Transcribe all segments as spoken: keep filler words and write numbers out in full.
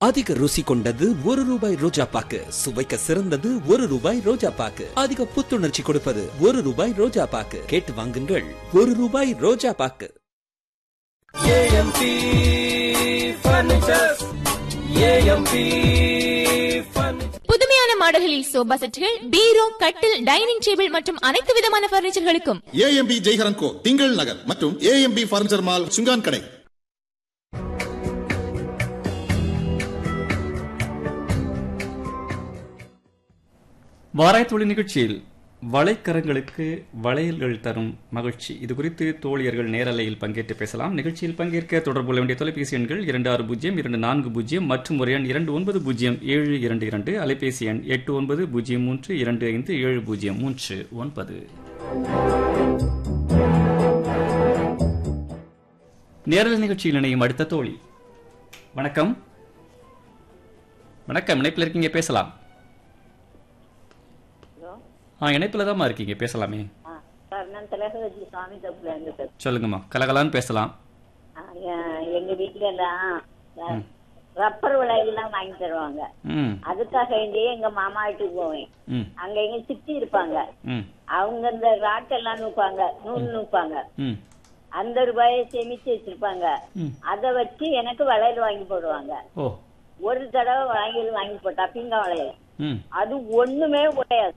அதிக ருசி கொண்டது ஒரு ரூபாய் ரோஜா பாக்கு, சுவைக்க சிறந்தது ஒரு ரூபாய் ரோஜா பாக்கு, அதிக புத்துணர்ச்சி கொடுப்பது ஒரு ரூபாய் ரோஜா பாக்கு. கேட்டு வாங்குங்கள், ஒரு ரூபாய் ரோஜா பாக்கு. AMP furnitures, AMP furniture. புதுமையான மாடல்களில் சோபா செட்டுகள், பீரோ, கட்டில், டைனிங் டேபிள் மற்றும் அனைத்து விதமான பர்னிச்சர்களுக்கும் ஏஎம்பி ஜெய்ஹரன் கோ திங்கள் நகர் மற்றும் ஏஎம்பி பர்னிச்சர் மால் சுங்கான் கடை. வாராய் தொழில் நிகழ்ச்சியில் வளைக்கரங்களுக்கு வளையல்கள் தரும் மகிழ்ச்சி, இது குறித்து தோழியர்கள் நேரலையில் பங்கேற்று பேசலாம். நிகழ்ச்சியில் பங்கேற்க தொடர்பு கொள்ள வேண்டிய தொலைபேசி எண்கள் இரண்டு ஆறு பூஜ்ஜியம் இரண்டு நான்கு பூஜ்ஜியம் மற்றும் ஒரு எண் இரண்டு ஒன்பது பூஜ்ஜியம் ஏழு இரண்டு இரண்டு, அலைபேசி எண் எட்டு ஒன்பது பூஜ்ஜியம் மூன்று இரண்டு ஐந்து ஏழு பூஜ்ஜியம் மூன்று ஒன்பது. நேரலை நிகழ்ச்சியில் இணையும் அடுத்த தோழி. வணக்கம். வணக்கம், இணைப்பில் இருக்கீங்க, பேசலாம். ஆ, இணைப்பில் தான் இருக்கீங்க, பேசலாமே. சொல்லுங்கம்மா, கலகலான்னு பேசலாம். எங்க வீட்டுல எல்லாம் ரப்பர் வளையல்லாம் வாங்கி தருவாங்க. அதுக்காக வேண்டியே எங்க மாமா வீட்டுக்கு போவேன். அங்க எங்க சித்தி இருப்பாங்க, அவங்க இந்த ராட்டெல்லாம் நூப்பாங்க, நூல் நூப்பாங்க. அந்த ரூபாயை சேமிச்சு வச்சிருப்பாங்க. அத வச்சு எனக்கு வளையல் வாங்கி போடுவாங்க. ஒரு தடவை வளையல் வாங்கி போட்டா பிங்க வளையல், அது ஒண்ணுமே உடையாது,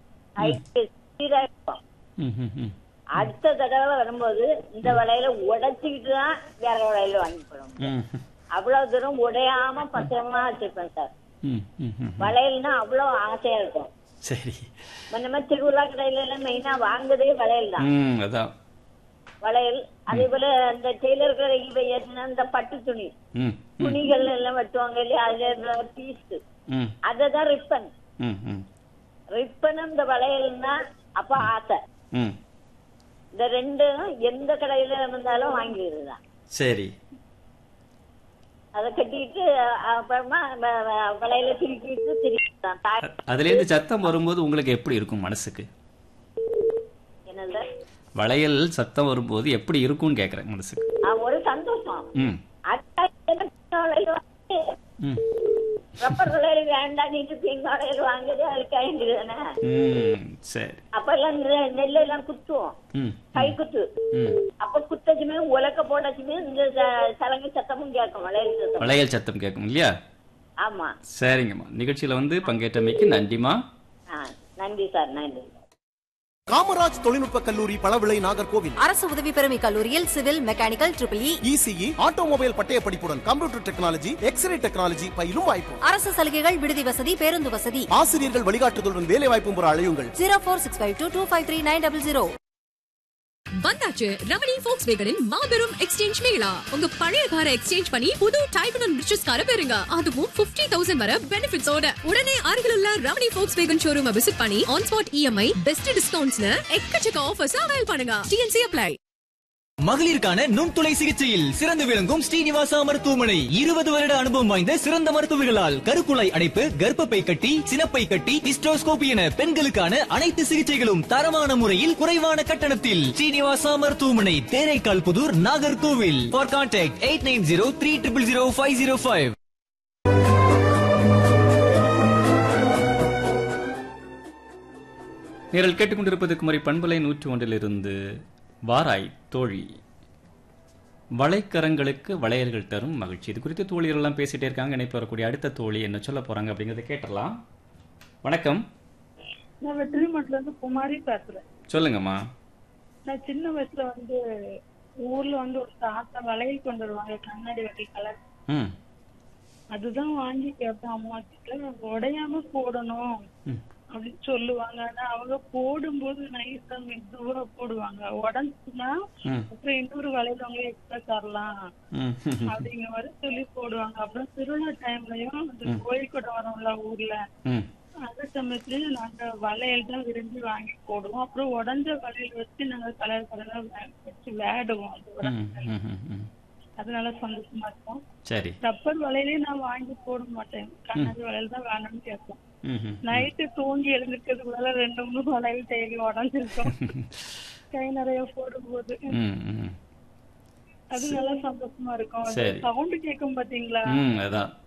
அடுத்த தடவை வரும்போது இந்த வளையல உடைச்சுக்கிட்டு தான் வேற வளையல வாங்கி போடுவோம். அவ்வளவு தூரம் உடையாம பத்திரமா வச்சிருப்பேன் சார். வளையல்னா அவ்வளவு ஆசையா இருக்கும். சரி, இந்த மாதிரி திருவிழா கடையில எல்லாம் மெயினா வாங்குறதே வளையல் தான். வளையல் அதே போல அந்த டெய்லர் கடைக்கு ஏற்றின அந்த பட்டு துணி துணிகள் எல்லாம் வெட்டுவாங்க இல்லையா, அதுல பீஸ், அததான் ரிப்பன். ரிப்பன் இந்த வளையல்னா அப்ப ஆசை. இந்த ரெண்டும் எந்த கடையில இருந்தாலும் வாங்கிடுதான். சரி, அதை கட்டிட்டு அப்புறமா வளையல திருப்பிட்டு திருப்பிதான். அதுல இருந்து சத்தம் வரும்போது உங்களுக்கு எப்படி இருக்கும் மனசுக்கு? என்னது வளையல் சத்தம் வரும்போது எப்படி இருக்கும்னு கேக்குறேன் மனசுக்கு. ஒரு சந்தோஷம். ரப்பர் வளையல் வேண்டாம், நீட்டு பிங்க வளையல் வாங்குது, அதுக்காக தானே. அப்ப எல்லாம் நெல் எல்லாம் குத்துவோம், கை குத்து. அப்ப குத்தச்சுமே உலக்க போடச்சுமே இந்த சலங்கை சத்தமும் கேட்கும், வளையல் சத்தம், வளையல் சத்தம் கேட்கும் இல்லையா? ஆமா. சரிங்கம்மா, நிகழ்ச்சியில வந்து பங்கேற்றமைக்கு நன்றிமா. நன்றி சார், நன்றி. காமராஜ் தொழில்நுட்ப கல்லூரி பழவிளை நாகர்கோவில் அரசு உதவி பெறும் கல்லூரியில் civil, mechanical, triple E, ECE, automobile பட்டய படிப்புடன் கம்ப்யூட்டர் டெக்னாலஜி, எக்ஸ்ரே டெக்னாலஜி பயிலும் வாய்ப்பு. அரசு சலுகைகள், விடுதி வசதி, பேருந்து வசதி, ஆசிரியர்கள் வழிகாட்டுதலுடன் வேலை வாய்ப்பும் பெற அழையுங்கள். ஜீரோ போர் six five two two five three nine double zero. வந்தாச்சு ரமணி ஃபோக்ஸ்வேகனின் மாபெரும் எக்ஸ்சேஞ்ச் மேளா. உங்க பழைய காரை எக்ஸ்சேஞ்ச் பண்ணி புது டைப் அண்ட் ரிச்சஸ் காரை பெறுங்க, அதுவும் பிப்டி தௌசண்ட் வரை பெனிஃபிட்ஸோட. உடனே அருகில் உள்ள ரமணி ஃபோக்ஸ்வேகன் ஷோரூம் விசிட் பண்ணி ஆன் ஸ்பாட் இஎம்ஐ, பெஸ்ட் டிஸ்கவுண்ட்ஸ்னு எக்கச்சக்க ஆஃபர்ஸ் அவைல் பண்ணுங்க. DNC apply. மகளிருக்கான நுண்துளை சிகிச்சையில் சிறந்து விளங்கும் ஸ்ரீனிவாசா மருத்துவமனை இருபது வருட அனுபவம் வாய்ந்த சிறந்த மருத்துவர்களால் கருக்குழாய் அடைப்பு, கர்ப்பப்பை கட்டி, சினப்பை கட்டி, ஹிஸ்டோஸ்கோபி என பெண்களுக்கான அனைத்து சிகிச்சைகளும் தரமான முறையில் குறைவான கட்டணத்தில். ஸ்ரீனிவாசா மருத்துவமனை, Theraikkal Pudur, Nagercoil. For contact eight nine zero three triple zero five zero five. நீங்கள் கேட்டுக்கொண்டிருப்பது குமரி பண்பலை நூற்றி ஒன்றிலிருந்து வாராய் தோழி. வளைக்கரங்களுக்கு வளையல்கள் தரும் மகிழ்ச்சி, இது குறித்து தோழிகள் எல்லாம் பேசிட்டே இருக்காங்க. இணைப்பு வரக்கூடிய அடுத்த தோழி என்ன சொல்ல போறாங்க அப்படிங்கறத கேட்டலாம். வணக்கம், நான் வெற்றிமட்டில இருந்து குமாரி பேசுறேன். சொல்லுங்கம்மா. நான் சின்ன வயசுல வந்து ஊர்ல வந்து ஒரு தாத்தா வளையல் கொண்டு வருவாங்க, கண்ணாடி வகை கலர். அதுதான் வாங்கி கேட்பேன் அம்மா கிட்ட, உடையாம போடணும் அப்படின்னு சொல்லுவாங்க. ஆனா அவங்க போடும்போது நைஸா மெதுவா போடுவாங்க, உடஞ்சுன்னா அப்புறம் இன்னொரு வளையல் அவங்க எக்ஸ்ட்ரா தரலாம் அப்படிங்கிற மாதிரி சொல்லி போடுவாங்க. அப்புறம் திருவிழா டைம்லயும் அந்த கோயில் கூட வரோம்ல ஊர்ல, அந்த சமயத்துலயும் நாங்க வளையல் தான் விரும்பி வாங்கி போடுவோம். அப்புறம் உடஞ்ச வளையல் வச்சு நாங்க கலர் கலரா வச்சு விளையாடுவோம். அதனால சந்தோஷமா இருக்கும். ரப்பர் வளையலே நான் வாங்கி போட மாட்டேன், கண்ணாடி வளையல் தான் வேணும்னு கேட்போம். நைட்டு தூங்கி எழுந்திருக்கிறதுக்குள்ள ரெண்டு மூணு வளையல் தேடி உடஞ்சிருக்கோம் கை நிறைய போடும் போது. அது நல்லா சந்தோஷமா இருக்கும். சவுண்ட் கேட்கும் பாத்தீங்களா,